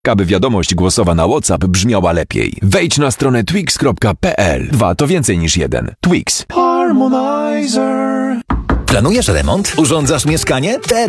aby wiadomość głosowa na WhatsApp brzmiała lepiej. Wejdź na stronę twix.pl. 2 to więcej niż 1. Twix. Harmonizer. Planujesz remont? Urządzasz mieszkanie? Teraz